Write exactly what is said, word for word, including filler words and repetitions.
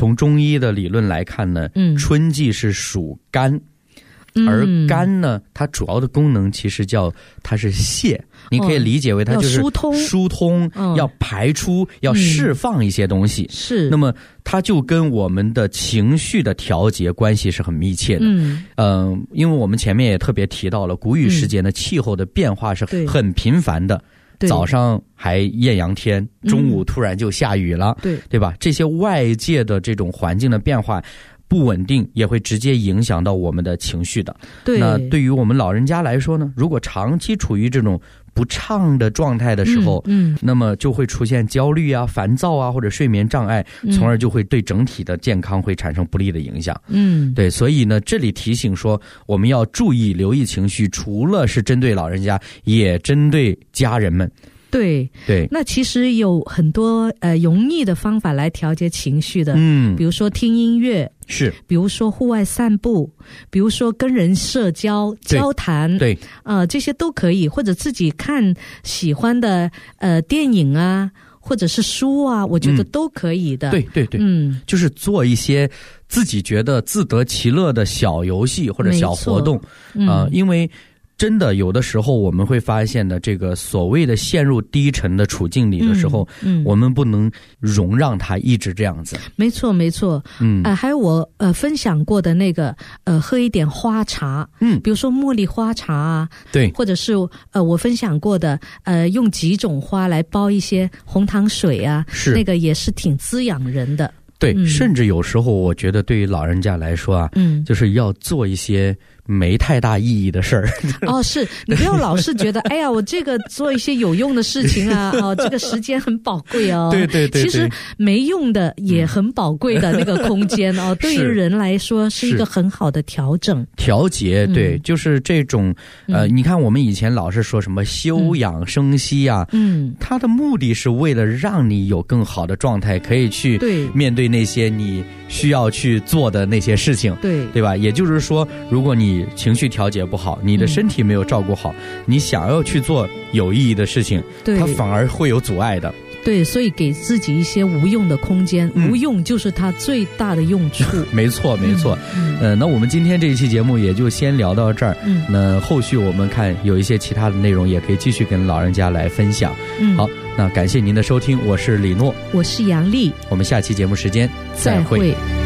从中医的理论来看呢， 嗯， 春季是属肝，而肝呢，它主要的功能其实叫它是泻，你可以理解为它就是疏通， 疏通，要排出，要释放一些东西。 是， 那么它就跟我们的情绪的调节关系是很密切的。 嗯， 呃，因为我们前面也特别提到了，谷雨时节呢，气候的变化是很频繁的。早上还艳阳天，中午突然就下雨了，对对吧？这些外界的这种环境的变化不稳定，也会直接影响到我们的情绪的。对，那对于我们老人家来说呢，如果长期处于这种不畅的状态的时候，嗯，嗯那么就会出现焦虑啊、烦躁啊，或者睡眠障碍，从而就会对整体的健康会产生不利的影响。嗯，对，所以呢，这里提醒说，我们要注意留意情绪，除了是针对老人家，也针对家人们。 对对，那其实有很多呃容易的方法来调节情绪的，嗯，比如说听音乐，是，比如说户外散步，比如说跟人社交交谈，对，呃，这些都可以，或者自己看喜欢的呃电影啊，或者是书啊，我觉得都可以的。嗯、对对对，嗯， 就是做一些自己觉得自得其乐的小游戏或者小活动，啊、嗯呃，因为。真的有的时候我们会发现的，这个所谓的陷入低沉的处境里的时候，嗯，嗯我们不能容让它一直这样子。 没错没错，嗯，呃，还有我呃分享过的那个呃喝一点花茶，嗯，比如说茉莉花茶啊，对，或者是呃我分享过的呃用几种花来煲一些红糖水啊，是那个也是挺滋养人的。 对、嗯，甚至有时候我觉得对于老人家来说啊，嗯，就是要做一些没太大意义的事儿。 哦，是你不要老是觉得，哎呀，我这个做一些有用的事情啊，哦，这个时间很宝贵哦。对对 对, 对，其实没用的也很宝贵的那个空间哦，对于人来说是一个很好的调整、 调节。对，嗯、就是这种呃、嗯，你看我们以前老是说什么休养生息啊，嗯，它的目的是为了让你有更好的状态，可以去面对那些你需要去做的那些事情，对对吧？也就是说，如果你情绪调节不好，你的身体没有照顾好，嗯、你想要去做有意义的事情，它反而会有阻碍的。 对，所以给自己一些无用的空间，嗯、无用就是它最大的用处。 没错，没错。嗯，呃，那我们今天这一期节目也就先聊到这儿。嗯，那后续我们看有一些其他的内容，也可以继续跟老人家来分享。嗯，好，那感谢您的收听，我是李诺， 我是杨丽， 我们下期节目时间再会。再会。